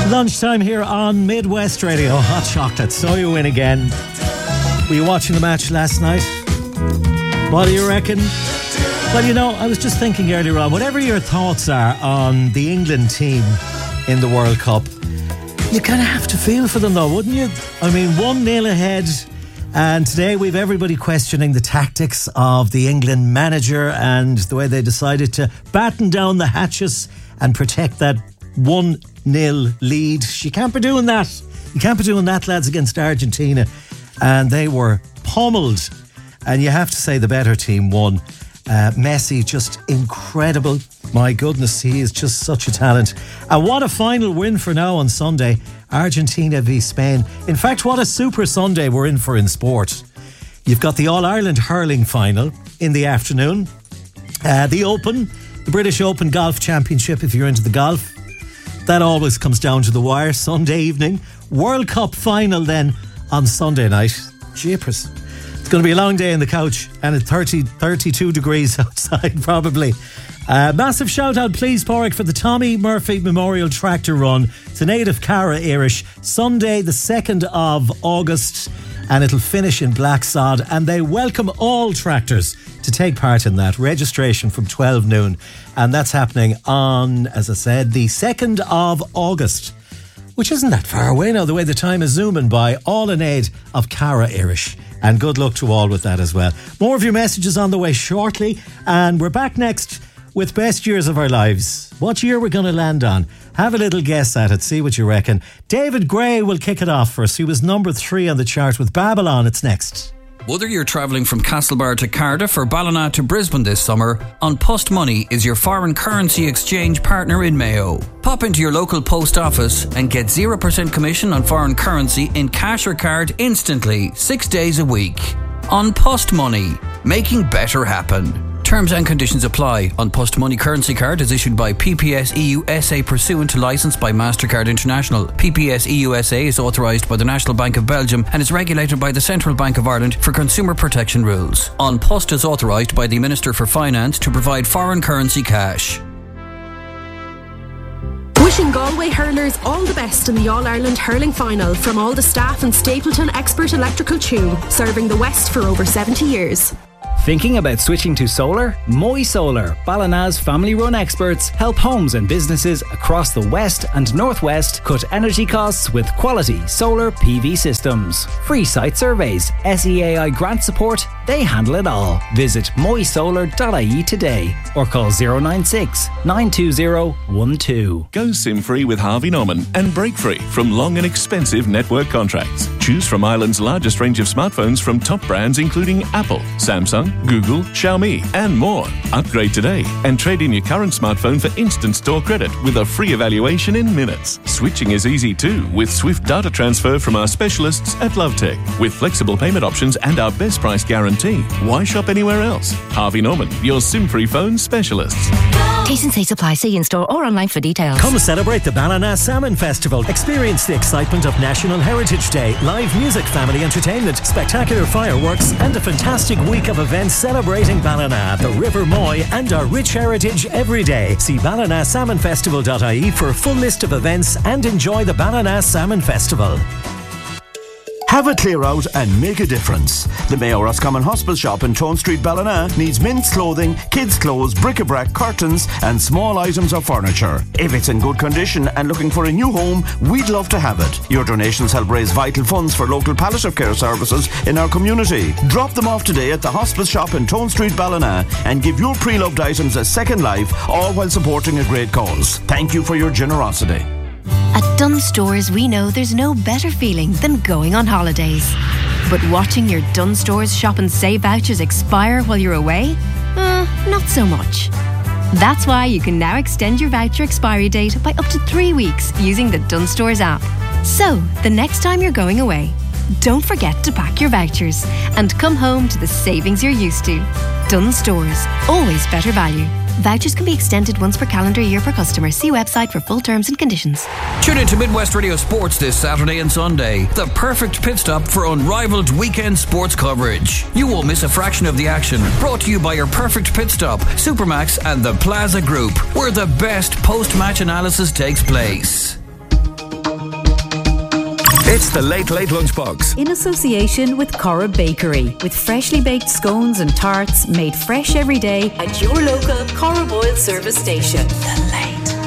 Lunchtime here on Midwest Radio. Hot chocolate, so you win again. Were you watching the match last night? What do you reckon? Well, you know, I was just thinking earlier on, whatever your thoughts are on the England team in the World Cup, you kind of have to feel for them though, wouldn't you? I mean, 1-0 ahead, and today we've everybody questioning the tactics of the England manager and the way they decided to batten down the hatches and protect that 1-0 lead. You can't be doing that. You can't be doing that, lads, against Argentina. And they were pummeled. And you have to say the better team won. Messi, just incredible. My goodness, he is just such a talent. And what a final win for now on Sunday. Argentina v Spain. In fact, what a super Sunday we're in for in sport. You've got the All-Ireland hurling final in the afternoon. The Open, the British Open Golf Championship, if you're into the golf. That always comes down to the wire. Sunday evening. World Cup final then on Sunday night. Jeepers. It's going to be a long day on the couch, and it's 32 degrees outside probably. Massive shout out please, Porrick, for the Tommy Murphy Memorial Tractor Run to native Cara Irish, Sunday the 2nd of August, and it'll finish in Blacksod, and they welcome all tractors to take part in that. Registration from 12 noon, and that's happening on, as I said, the 2nd of August, which isn't that far away now, the way the time is zooming by, all in aid of Cara Irish. And good luck to all with that as well. More of your messages on the way shortly, and we're back next with Best Years of Our Lives. What year we're going to land on? Have a little guess at it, see what you reckon. David Gray will kick it off for us. He was number 3 on the chart with Babylon. It's next. Whether you're travelling from Castlebar to Cardiff or Ballina to Brisbane this summer, On Post Money is your foreign currency exchange partner in Mayo. Pop into your local post office and get 0% commission on foreign currency in cash or card instantly, 6 days a week. On Post Money, making better happen. Terms and conditions apply. On Post Money currency card is issued by PPS EU SA pursuant to licence by MasterCard International. PPS EU SA is authorised by the National Bank of Belgium and is regulated by the Central Bank of Ireland for consumer protection rules. On Post is authorised by the Minister for Finance to provide foreign currency cash. Wishing Galway hurlers all the best in the All-Ireland hurling final from all the staff and Stapleton Expert Electrical Tune, serving the West for over 70 years. Thinking about switching to solar? Moy Solar, Ballina's family-run experts, help homes and businesses across the West and Northwest cut energy costs with quality solar PV systems. Free site surveys, SEAI grant support, they handle it all. Visit moysolar.ie today or call 096 920 12. Go SIM-free with Harvey Norman and break free from long and expensive network contracts. Choose from Ireland's largest range of smartphones from top brands including Apple, Samsung, Google, Xiaomi and more. Upgrade today and trade in your current smartphone for instant store credit with a free evaluation in minutes. Switching is easy too with swift data transfer from our specialists at Lovetech. With flexible payment options and our best price guarantee. Why shop anywhere else? Harvey Norman, your SIM-free phone specialists. T&C supply. See in-store or online for details. Come celebrate the Ballina Salmon Festival. Experience the excitement of National Heritage Day, live music, family entertainment, spectacular fireworks and a fantastic week of events celebrating Ballina, the River Moy and our rich heritage every day. See ballinasalmonfestival.ie for a full list of events and enjoy the Ballina Salmon Festival. Have a clear out and make a difference. The Mayo Roscommon Hospital shop in Tone Street, Ballina needs men's clothing, kids' clothes, bric-a-brac, curtains and small items of furniture. If it's in good condition and looking for a new home, we'd love to have it. Your donations help raise vital funds for local palliative care services in our community. Drop them off today at the hospital shop in Tone Street, Ballina and give your pre-loved items a second life, all while supporting a great cause. Thank you for your generosity. At Dunnes Stores, we know there's no better feeling than going on holidays. But watching your Dunnes Stores shop and save vouchers expire while you're away? Not so much. That's why you can now extend your voucher expiry date by up to 3 weeks using the Dunnes Stores app. So, the next time you're going away, don't forget to pack your vouchers and come home to the savings you're used to. Dunnes Stores, always better value. Vouchers can be extended once per calendar year per customer. See website for full terms and conditions. Tune in to Midwest Radio Sports this Saturday and Sunday. The perfect pit stop for unrivaled weekend sports coverage. You won't miss a fraction of the action. Brought to you by your perfect pit stop, Supermax and the Plaza Group, where the best post-match analysis takes place. It's the Late Late Lunchbox. In association with Cora Bakery, with freshly baked scones and tarts made fresh every day at your local Cora Boyle service station. The Late